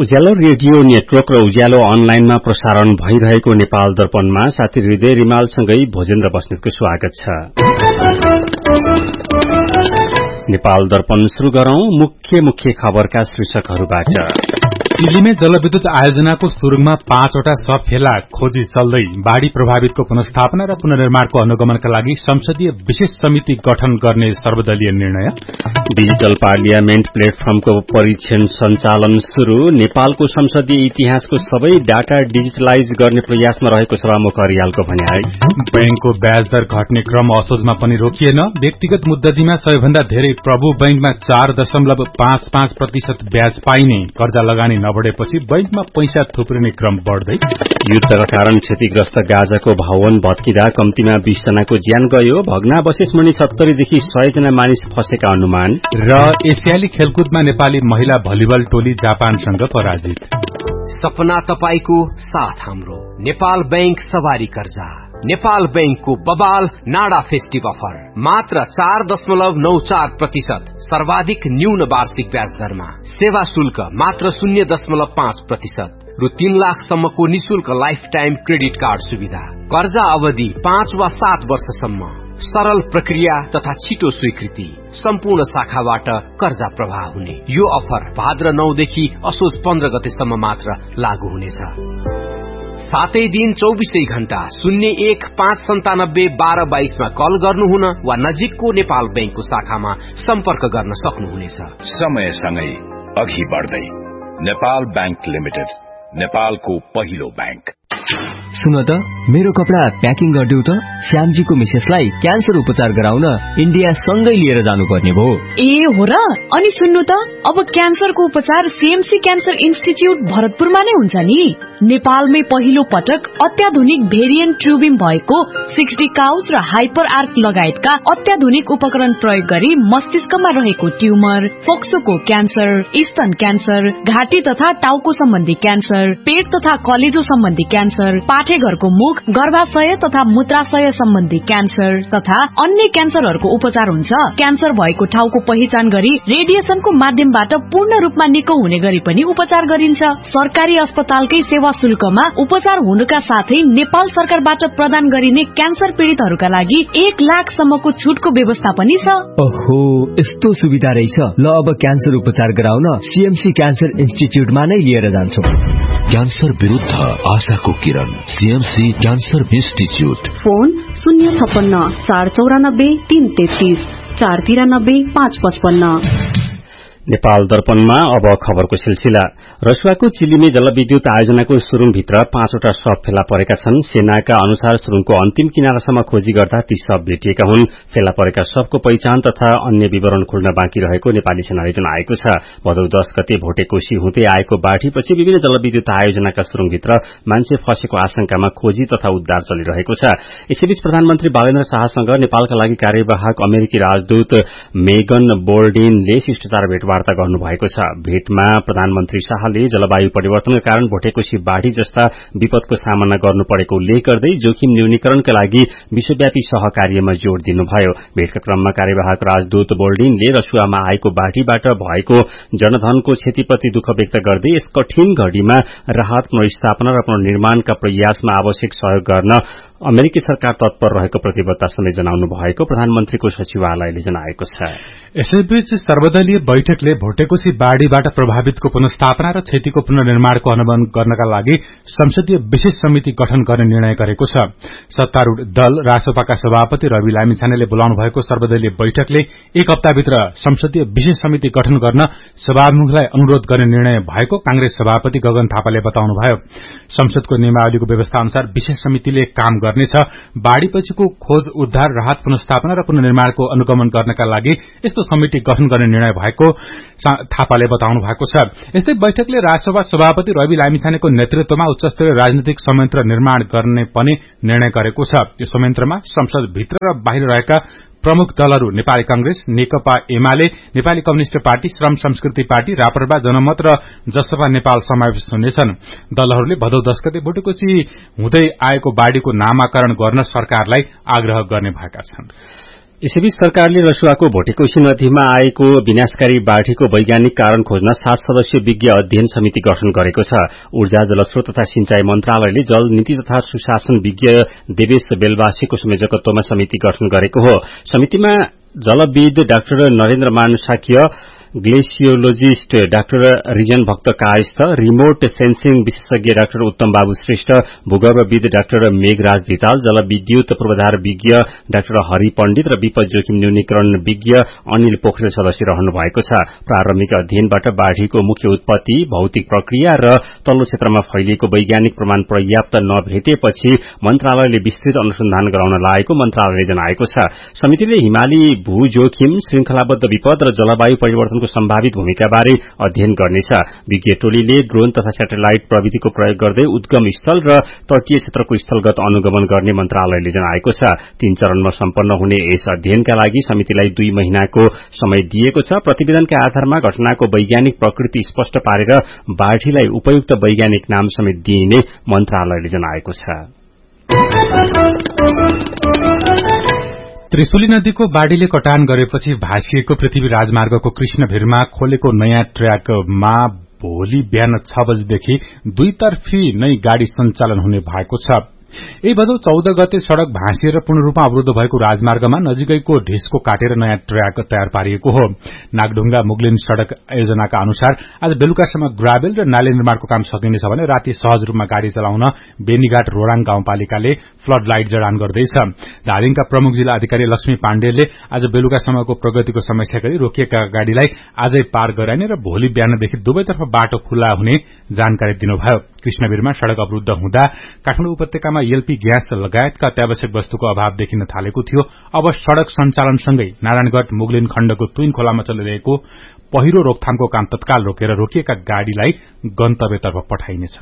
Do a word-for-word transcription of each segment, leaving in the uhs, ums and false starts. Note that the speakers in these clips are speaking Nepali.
उज्यालो रेडियो नेटवर्क र उज्यालो अनलाइनमा प्रसारण भइरहेको नेपाल दर्पणमा साथी हृदय रिमालसँगै भोजेन्द्र बस्नेतको स्वागत छ। नेपाल दर्पण शुरू गरौं मुख्य मुख्य खबरका शीर्षकहरूबाट। दिल्लीमै जलविद्युत आयोजनाको सुरुङमा पाँचवटा सब फेला खोजी चल्दै बाढ़ी प्रभावितको पुनर्स्थापना र पुनर्निर्माणको अनुगमनका लागि संसदीय विशेष समिति गठन गर्ने सर्वदलीय निर्णय। डिजिटल पार्लियामेन्ट प्लेटफर्मको परीक्षण सञ्चालन शुरू। नेपालको संसदीय इतिहासको सबै डाटा डिजिटलाइज गर्ने प्रयासमा रहेको सभामुख अर्यालको भनाई। बैंकको ब्याज दर घट्ने क्रम असोजमा पनि रोकिएन। व्यक्तिगत मुद्दतीमा सबैभन्दा धेरै प्रभु बैंकमा चार दशमलव पाँच पाँच प्रतिशत ब्याज पाइने। कर्जा लगानी नबढेपछि बैंकमा पैसा थुप्रिने क्रम बढ्दै। युद्धका कारण क्षतिग्रस्त गाजाको भवन भत्किँदा कम्तीमा बीस जनाको ज्यान गयो। भग्नावशेष मुनि सत्तरीदेखि सय जना मानिस फँसेका अनुमान। र एसियाली खेलकुदमा नेपाली महिला भलिबल टोली जापानसँग पराजित। सपना तपाईको साथ हाम्रो नेपाल बैंक सवारी कर्जा। नेपाल बैंकको बबाल नाडा फेस्टिभ अफर मात्र चार दशमलव नौ चार प्रतिशत सर्वाधिक न्यून वार्षिक ब्याज दरमा। सेवा शुल्क मात्र शून्य दशमलव पाँच प्रतिशत रु तीन लाखसम्मको निशुल्क लाइफ टाइम क्रेडिट कार्ड सुविधा। कर्जा अवधि पाँच वा सात वर्षसम्म। सरल प्रक्रिया तथा छिटो स्वीकृति। सम्पूर्ण शाखाबाट कर्जा प्रवाह हुने यो अफर भाद्र नौदेखि असोज पन्ध्र गतेसम्म मात्र लागू हुनेछ। सातै दिन चौबीसै घण्टा शून्य एक पाँच सन्तानब्बे बाह्र बाइसमा कल गर्नुहुन वा नजिकको नेपाल बैंकको शाखामा सम्पर्क गर्न सक्नुहुनेछ। समयसँगै अघि बढ्दै नेपाल बैंक लिमिटेड, नेपालको पहिलो बैंक। सुन त मेरो कपडा प्याकिङ गरिदेऊ त। श्यामजीको मिसेसलाई क्यान्सर उपचार गराउन इन्डिया सँगै लिएर जानुपर्ने भयो। ए हो र। अनि सुन्नु त, अब क्यान्सरको उपचार सीएमसी क्यान्सर इन्स्टिच्युट भरतपुरमा नै हुन्छ नि। नेपालमै पहिलो पटक अत्याधुनिक भेरिएन्ट ट्युबिङ भएको सिक्स डी काउच र हाइपर आर्क लगायतका अत्याधुनिक उपकरण प्रयोग गरी मस्तिष्कमा रहेको ट्युमर, फोक्सोको क्यान्सर, स्तन क्यान्सर, घाँटी तथा टाउको सम्बन्धी क्यान्सर, पेट तथा कलेजो सम्बन्धी क्यान्सर, पाठेघरको मुख, गर्भाशय तथा मूत्राशय सम्बन्धी क्यान्सर तथा अन्य क्यान्सरहरूको उपचार हुन्छ। क्यान्सर भएको ठाउँको पहिचान गरी रेडिएसनको माध्यमबाट पूर्ण रूपमा निको हुने गरी पनि उपचार गरिन्छ। सरकारी अस्पतालकै सेवा शुल्कमा उपचार हुनुका साथै नेपाल सरकारबाट प्रदान गरिने क्यान्सर पीड़ितहरूका लागि एक लाखसम्मको छुटको व्यवस्था पनि छ। ओहो, यस्तो सुविधा रहेछ। ल अब क्यान्सर उपचार गराउन सीएमसी क्यान्सर इन्स्टिच्युटमा नै लिएर जान्छौ। क्यान्सर विरुद्ध आशाको किरण, सीएमसी क्यान्सर इन्स्टिच्युट। फोन शून्य छप्पन्न चार चौरानब्बे तीन तेत्तीस चार तिरानब्बे पाँच पचपन्न। नेपाल दर्पणमा अब खबरको सिलसिला। रसुवाको चिलीमे जलविद्युत आयोजनाको सुरुङभित्र पाँचवटा शव फेला परेका छन्। सेनाका अनुसार सुरुङको अन्तिम किनारासम्म खोजी गर्दा ती शव भेटिएका हुन्। फेला परेका शवको पहिचान तथा अन्य विवरण खुल्न बाँकी रहेको नेपाली सेनाले जनाएको छ। भदौ दश गते भोटेकोशी हुँदै आएको बाढ़ीपछि विभिन्न जलविद्युत आयोजनाका सुरुङभित्र मान्छे फँसेको आशंकामा खोजी तथा उद्धार चलिरहेको छ। यसैबीच प्रधानमन्त्री बालेन्द्र शाहसँग नेपालका लागि कार्यवाहक अमेरिकी राजदूत मेगन बोल्डिनले शिष्टाचार भेटवार्ता गर्नुभएको छ। भेटमा प्रधानमन्त्री शाहले जलवायु परिवर्तनका कारण भोटेकोशी बाढ़ी जस्ता विपदको सामना गर्नु परेको उल्लेख गर्दै जोखिम न्यूनीकरणका लागि विश्वव्यापी सहकार्यमा जोड़ दिनुभयो। भेटका क्रममा कार्यवाहक राजदूत बोल्डिनले रसुवामा आएको बाढ़ीबाट भएको जनधनको क्षतिप्रति दुःख व्यक्त गर्दै यस कठिन घड़ीमा राहत, पुनर्स्थापना र पुनर्निर्माणका प्रयासमा आवश्यक सहयोग गर्न अमेरिकी सरकार तत्पर रहेको प्रतिबद्धता समेत जनाउनु भएको प्रधानमन्त्रीको सचिवालयले जनाएको छ। यसैबीच सर्वदलीय बैठकले भोटेकोशी बाढ़ीबाट प्रभावितको पुनर्स्थापना र क्षतिको पुनर्निर्माणको अनुगमन गर्नका लागि संसदीय विशेष समिति गठन गर्ने निर्णय गरेको छ। सत्तारूढ़ दल रासोपाका सभापति रवि लामिछानेले बोलाउनु भएको सर्वदलीय बैठकले एक हप्ताभित्र संसदीय विशेष समिति गठन गर्न सभामुखलाई अनुरोध गर्ने निर्णय भएको कांग्रेस सभापति गगन थापाले बताउनुभयो। संसदको नियमावलीको व्यवस्था अनुसार विशेष समितिले काम गर्नेछ। बाढ़ीपछिको खोज, उद्धार, राहत, पुनर्स्थापना र पुनर्निर्माणको अनुगमन गर्नका लागि यस्तो समिति गठन गर्ने निर्णय भएको थापाले बताउनु भएको छ। यस्तै बैठकले राजसभा सभापति रवि लामिछानेको नेतृत्वमा उच्चस्तरीय राजनीतिक संयन्त्र निर्माण गर्ने पनि निर्णय गरेको छ। यो संयन्त्रमा संसदभित्र र बाहिर रहेका प्रमुख दलहरू नेपाली कांग्रेस, नेकपा एमाले, नेपाली कम्युनिष्ट पार्टी, श्रम संस्कृति पार्टी, राप्रपा, जनमत र जसपा नेपाल समावेश हुनेछन्। दलहरूले भदौ दश गते भोटेकोशी हुँदै आएको बाढ़ीको नामाकरण गर्न सरकारलाई आग्रह गर्ने भएका छन्। यसैबीच सरकारले रसुवाको भोटेकोशी नदीमा आएको विनाशकारी बाढ़ीको वैज्ञानिक कारण खोज्न सात सदस्यीय विज्ञ अध्ययन समिति गठन गरेको छ। ऊर्जा जलस्रोत तथा सिंचाई मन्त्रालयले जल नीति तथा सुशासन विज्ञ देवेश बेलवासीको संयोजकत्वमा समिति गठन गरेको हो। समितिमा जलविद डाक्टर नरेन्द्र मान साक्य, ग्लेसियोलोजिस्ट डाक्टर रिजन भक्त कायस्थ, रिमोट सेन्सिङ विशेषज्ञ डाक्टर उत्तम बाबु श्रेष्ठ, भूगर्भविद डाक्टर मेघराज धिताल, जलविद्युत पूर्वाधार विज्ञ डाक्टर हरि पण्डित र विपद जोखिम न्यूनीकरण विज्ञ अनिल पोखरेल सदस्य रहनु भएको छ। प्रारम्भिक अध्ययनबाट बाढ़ीको मुख्य उत्पत्ति, भौतिक प्रक्रिया र तल्लो क्षेत्रमा फैलिएको वैज्ञानिक प्रमाण पर्याप्त नभेटेपछि मन्त्रालयले विस्तृत अनुसन्धान गराउन लागेको मन्त्रालयले जनाएको छ। समितिले हिमाली भू जोखिम, श्रृंखलाबद्ध विपद र जलवायु परिवर्तन सम्भावित भूमिका बारे अध्ययन गर्नेछ। विज्ञ टोलीले ड्रोन तथा सैटेलाइट प्रविधिको प्रयोग गर्दै उद्गम स्थल र तटीय क्षेत्रको स्थलगत अनुगमन गर्ने मन्त्रालयले जनाएको छ। तीन चरणमा सम्पन्न हुने यस अध्ययनका लागि समितिलाई दुई महिनाको समय दिएको छ। प्रतिवेदनका आधारमा घटनाको वैज्ञानिक प्रकृति स्पष्ट पारेर बाढ़ीलाई उपयुक्त वैज्ञानिक नाम समेत दिइने मन्त्रालयले जनाएको छ। त्रिशुली नदीको बाढ़ीले कटान गरेपछि भासिएको पृथ्वी राजमार्गको कृष्णभिरमा खोलेको नयाँ ट्र्याकमा भोलि बिहान छ बजेदेखि दुईतर्फी नै गाड़ी सञ्चालन हुने भएको छ। यही भदौ चौध गते सड़क भाँसिएर पूर्ण रूपमा अवरुद्ध भएको राजमार्गमा नजिकैको ढिस्को काटेर नयाँ ट्र्याक तयार पारिएको हो। नागढुंगा मुगलिन सड़क योजनाका अनुसार आज बेलुकासम्म ग्राभेल र नाले निर्माणको काम सकिनेछ भने राति सहज रूपमा गाड़ी चलाउन बेनीघाट रोडाङ गाउँपालिकाले फ्लड लाइट जडान गर्दैछ। धादिङका प्रमुख जिल्ला अधिकारी लक्ष्मी पाण्डेले आज बेलुकासम्मको प्रगतिको समीक्षा गरी रोकिएका गाड़ीलाई आजै पार गराइने र भोलि बिहानदेखि दुवैतर्फ बाटो खुल्ला हुने जानकारी दिनुभयो। कृष्णवीरमा सड़क अवरुद्ध हुँदा काठमाडौँ उपत्यकामा एलपी ग्यास लगायतका अत्यावश्यक वस्तुको अभाव देखिन थालेको थियो। अब सड़क सञ्चालनसँगै नारायणगढ़ मुगलिन खण्डको तुइन खोलामा चलिरहेको पहिरो रोकथामको काम तत्काल रोकेर रोकिएका गाड़ीलाई गन्तव्यतर्फ पठाइनेछ।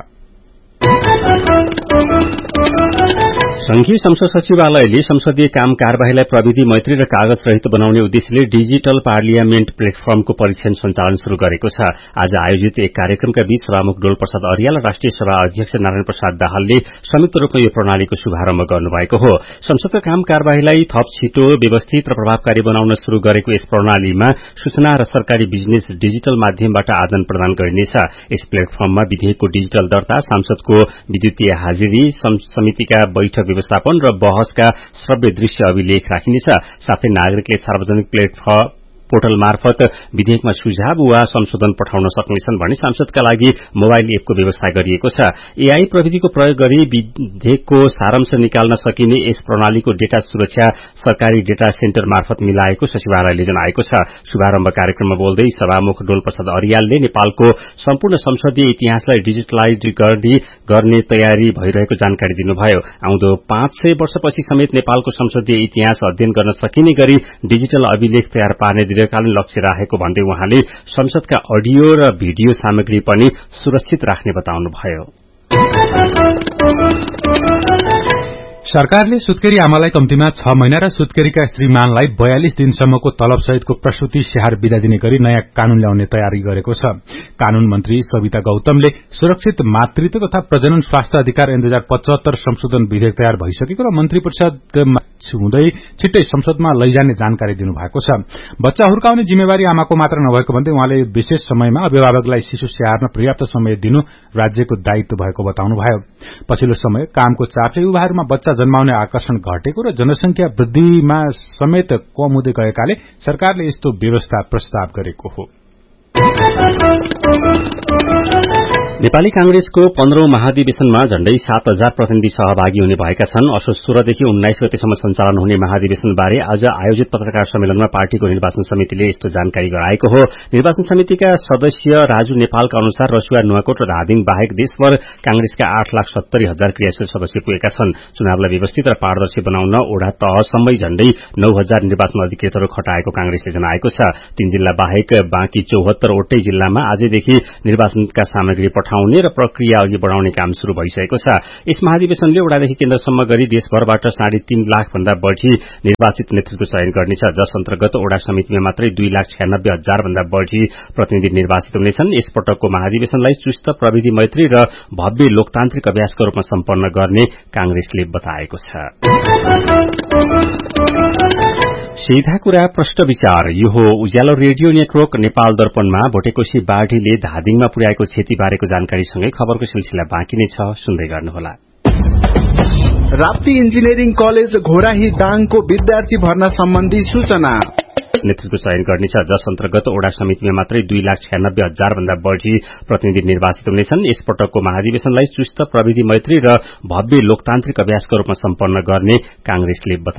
संघीय संसद सचिवालयले संसदीय काम कार्यवाहीलाई प्रविधि मैत्री र कागज रहित बनाउने उद्देश्यले डिजिटल पार्लियामेन्ट प्लेटफर्मको परीक्षण सञ्चालन शुरू गरेको छ। आज आयोजित एक कार्यक्रमका बीच सभामुख डोल प्रसाद अर्याल र राष्ट्रिय सभा अध्यक्ष नारायण प्रसाद दाहालले संयुक्त रूपमा यो प्रणालीको शुभारम्भ गर्नुभएको हो। संसदका काम कार्यवाहीलाई थप छिटो, व्यवस्थित र प्रभावकारी बनाउन शुरू गरेको यस प्रणालीमा सूचना र सरकारी बिजनेस डिजिटल माध्यमबाट आदान प्रदान गरिनेछ। यस प्लेटफर्ममा विधेयकको डिजिटल दर्ता, सांसदको विद्युतीय हाजिरी, समितिका बैठक व्यवस्थापन र बहसका श्रव्य दृश्य अभिलेख राखिनेछ। साथै नागरिकले सार्वजनिक प्लेटफर्म पोर्टल मार्फत विधेयकमा सुझाव वा संशोधन पठाउन सक्नेछन् भने सांसदका लागि मोबाइल एपको व्यवस्था गरिएको छ। एआई प्रविधिको प्रयोग गरी विधेयकको सारांश निकाल्न सकिने यस प्रणालीको डेटा सुरक्षा सरकारी डेटा सेन्टर मार्फत मिलाएको सचिवालयले जनाएको छ। शुभारम्भ कार्यक्रममा बोल्दै सभामुख डोल प्रसाद अर्यालले नेपालको सम्पूर्ण संसदीय इतिहासलाई डिजिटलाइज गर्ने तयारी भइरहेको जानकारी दिनुभयो। आउँदो पाँच सय वर्षपछि समेत नेपालको संसदीय इतिहास अध्ययन गर्न सकिने गरी डिजिटल अभिलेख तयार पार्ने दीर्घकालीन लक्ष्य राखेको भन्दै उहाँले संसदका अडियो र भिडियो सामग्री पनि सुरक्षित राख्ने बताउनुभयो। सरकारले सुत्केरी आमालाई कम्तीमा छ महिना र सुत्केरीका श्रीमानलाई बयालिस दिनसम्मको तलब सहितको प्रसूति स्याहार विदा दिने गरी नयाँ कानून ल्याउने तयारी गरेको छ। कानून मन्त्री सविता गौतमले सुरक्षित मातृत्व तथा प्रजनन स्वास्थ्य अधिकार दुई हजार पचहत्तर संशोधन विधेयक तयार भइसकेको र मन्त्री परिषद हुँदै छिट्टै संसदमा लैजाने जानकारी दिनुभएको छ। बच्चा हुर्काउने जिम्मेवारी आमाको मात्र नभएको भन्दै उहाँले विशेष समयमा अभिभावकलाई शिशु स्याहार्न पर्याप्त समय दिनु राज्यको दायित्व भएको बताउनुभयो। पछिल्लो समय कामको चापले युवाहरूमा बच्चा जन्माउने आकर्षण घटेको र जनसंख्या वृद्धिमा समेत कम हुँदै गएकाले सरकारले यस्तो व्यवस्था प्रस्ताव गरेको हो। नेपाली कांग्रेसको पन्ध्रौं महाधिवेशनमा झण्डै सात हजार प्रतिनिधि सहभागी हुने भएका छन्। असोज सोह्रदेखि उन्नाइस गतेसम्म सञ्चालन हुने महाधिवेशनबारे आज आयोजित पत्रकार सम्मेलनमा पार्टीको निर्वाचन समितिले यस्तो जानकारी गराएको हो। निर्वाचन समितिका सदस्य राजु नेपालका अनुसार रसुवा, नुवाकोट र धादिङ बाहेक देशभर कांग्रेसका आठ लाख सत्तरी हजार क्रियाशील सदस्य पुगेका छन्। चुनावलाई व्यवस्थित र पारदर्शी बनाउन ओडा तहसम्मै झण्डै नौ हजार निर्वाचन अधिकृतहरू खटाएको कांग्रेसले जनाएको छ। तीन जिल्ला बाहेक बाँकी चौहत्तर वटै जिल्लामा आजदेखि निर्वाचनका सामग्री पठाउने र प्रक्रिया अघि बढ़ाउने काम शुरू भइसकेको छ। यस महाधिवेशनले ओडादेखि केन्द्रसम्म गरी देशभरबाट साढे तीन लाख भन्दा बढ़ी निर्वाचित नेतृत्व चयन गर्नेछ, जस अन्तर्गत ओडा समितिमा मात्रै दुई लाख छयानब्बे हजार भन्दा बढ़ी प्रतिनिधि निर्वाचित हुनेछन्। यस पटकको महाधिवेशनलाई चुस्त प्रविधि मैत्री र भव्य लोकतान्त्रिक अभ्यासको रूपमा सम्पन्न गर्ने कांग्रेसले बताएको छ। सीधा कुरा प्रश्न विचार यो हो उज्यालो रेडियो नेटवर्क नेपाल दर्पणमा भोटेकोशी बाढ़ीले धादिङमा पुर्याएको क्षति बारेको जानकारीसँगै खबरको सिलसिला बाँकी नै छ, सुन्दै गर्नुहोला। राप्ती इन्जिनियरिङ कलेज घोराही दाङको विद्यार्थी भर्ना सम्बन्धी सूचना। नेतृत्व चयन गर्नेछ, जस अन्तर्गत ओडा समितिमा मात्रै दुई लाख छ्यानब्बे हजार भन्दा बढ़ी प्रतिनिधि निर्वाचित हुनेछन्। यस पटकको महाधिवेशनलाई चुस्त प्रविधि मैत्री र भव्य लोकतान्त्रिक अभ्यासको रूपमा सम्पन्न गर्ने कांग्रेसले बताए।